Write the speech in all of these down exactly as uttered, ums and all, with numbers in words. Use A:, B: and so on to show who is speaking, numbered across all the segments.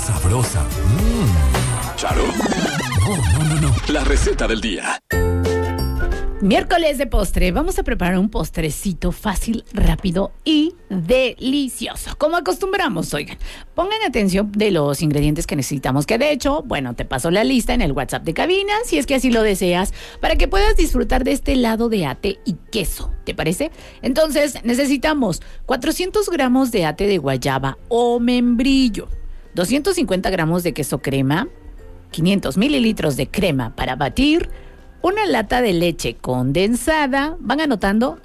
A: sabrosa. Mmm.
B: ¿Charo?
A: No, no, no, no.
B: La receta del día.
C: Miércoles de postre, vamos a preparar un postrecito fácil, rápido y delicioso. Como acostumbramos, oigan, pongan atención de los ingredientes que necesitamos, que de hecho, bueno, te paso la lista en el WhatsApp de cabina, si es que así lo deseas, para que puedas disfrutar de este helado de ate y queso, ¿te parece? Entonces, necesitamos cuatrocientos gramos de ate de guayaba o membrillo, doscientos cincuenta gramos de queso crema, quinientos mililitros de crema para batir, una lata de leche condensada. ¿Van anotando?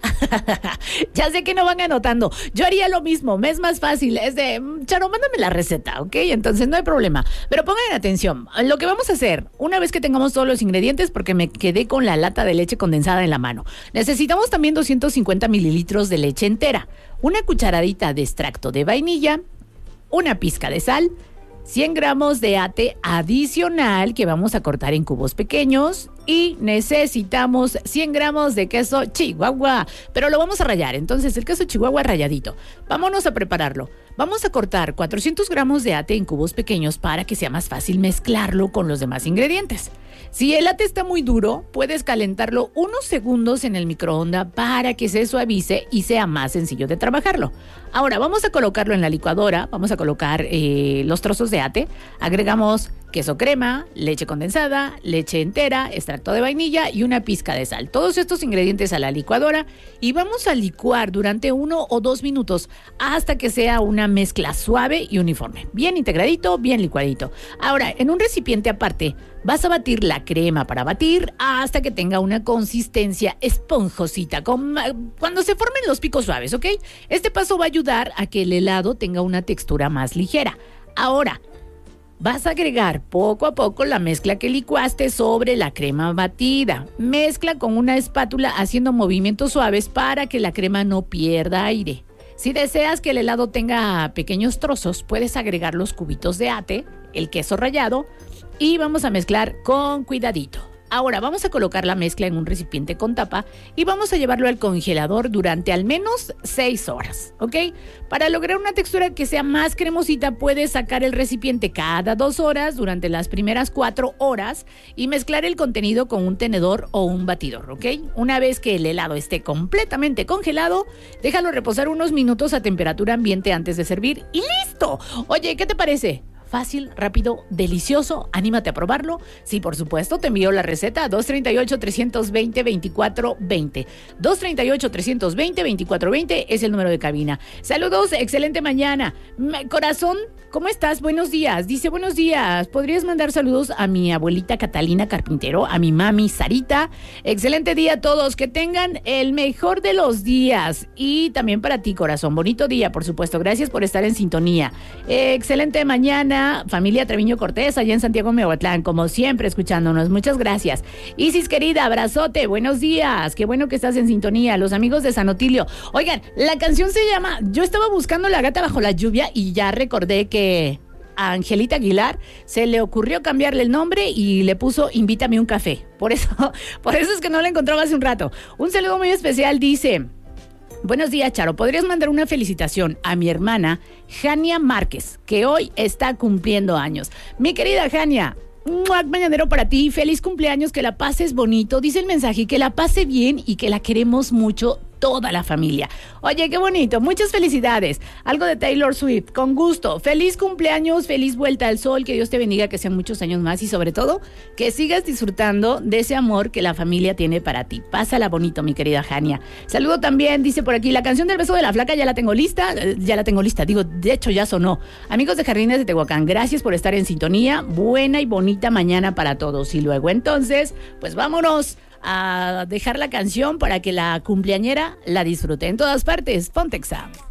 C: Ya sé que no van anotando. Yo haría lo mismo, me es más fácil. Es de, Charo, mándame la receta, ¿ok? Entonces no hay problema. Pero pongan atención. Lo que vamos a hacer, una vez que tengamos todos los ingredientes, porque me quedé con la lata de leche condensada en la mano, necesitamos también doscientos cincuenta mililitros de leche entera, una cucharadita de extracto de vainilla, una pizca de sal, cien gramos de ate adicional que vamos a cortar en cubos pequeños y necesitamos cien gramos de queso chihuahua, pero lo vamos a rallar. Entonces el queso chihuahua ralladito. Vámonos a prepararlo. Vamos a cortar cuatrocientos gramos de ate en cubos pequeños para que sea más fácil mezclarlo con los demás ingredientes. Si el ate está muy duro, puedes calentarlo unos segundos en el microondas para que se suavice y sea más sencillo de trabajarlo. Ahora vamos a colocarlo en la licuadora, vamos a colocar eh, los trozos de ate, agregamos queso crema, leche condensada, leche entera, extracto de vainilla y una pizca de sal. Todos estos ingredientes a la licuadora y vamos a licuar durante uno o dos minutos hasta que sea una mezcla suave y uniforme. Bien integradito, bien licuadito. Ahora, en un recipiente aparte, vas a batir la crema para batir hasta que tenga una consistencia esponjosita, con, cuando se formen los picos suaves, ¿ok? Este paso va a ayudar a que el helado tenga una textura más ligera. Ahora, vas a agregar poco a poco la mezcla que licuaste sobre la crema batida. Mezcla con una espátula haciendo movimientos suaves para que la crema no pierda aire. Si deseas que el helado tenga pequeños trozos, puedes agregar los cubitos de ate, el queso rallado y vamos a mezclar con cuidadito. Ahora vamos a colocar la mezcla en un recipiente con tapa y vamos a llevarlo al congelador durante al menos seis horas, ¿ok? Para lograr una textura que sea más cremosita, puedes sacar el recipiente cada dos horas durante las primeras cuatro horas y mezclar el contenido con un tenedor o un batidor, ¿ok? Una vez que el helado esté completamente congelado, déjalo reposar unos minutos a temperatura ambiente antes de servir y ¡listo! Oye, ¿qué te parece? Fácil, rápido, delicioso. Anímate a probarlo. Sí, por supuesto, te envío la receta a dos treinta y ocho, trescientos veinte, veinticuatro veinte. dos treinta y ocho, trescientos veinte, veinticuatro veinte es el número de cabina. Saludos, excelente mañana. Corazón, ¿cómo estás? Buenos días. Dice, buenos días. ¿Podrías mandar saludos a mi abuelita Catalina Carpintero, a mi mami Sarita? Excelente día a todos. Que tengan el mejor de los días. Y también para ti, corazón. Bonito día, por supuesto. Gracias por estar en sintonía. Eh, excelente mañana. Familia Treviño Cortés, allá en Santiago Mehuatlán, como siempre escuchándonos, muchas gracias. Isis querida, abrazote, buenos días, qué bueno que estás en sintonía, los amigos de San Otilio. Oigan, la canción se llama Yo estaba buscando la gata bajo la lluvia y ya recordé que a Angelita Aguilar se le ocurrió cambiarle el nombre y le puso Invítame un café, por eso, por eso es que no la encontraba hace un rato. Un saludo muy especial, dice: buenos días, Charo. ¿Podrías mandar una felicitación a mi hermana Jania Márquez, que hoy está cumpliendo años? Mi querida Jania, mañanero para ti, feliz cumpleaños, que la pases bonito, dice el mensaje, que la pase bien y que la queremos mucho toda la familia. Oye, qué bonito, muchas felicidades. Algo de Taylor Swift, con gusto. Feliz cumpleaños, feliz vuelta al sol, que Dios te bendiga, que sean muchos años más y sobre todo, que sigas disfrutando de ese amor que la familia tiene para ti. Pásala bonito, mi querida Jania. Saludo también, dice por aquí, la canción del beso de la flaca ya la tengo lista, ya la tengo lista, digo, de hecho ya sonó. Amigos de Jardines de Tehuacán, gracias por estar en sintonía, buena y bonita mañana para todos. Y luego entonces, pues vámonos a dejar la canción para que la cumpleañera la disfrute en todas partes. Ponte Exa.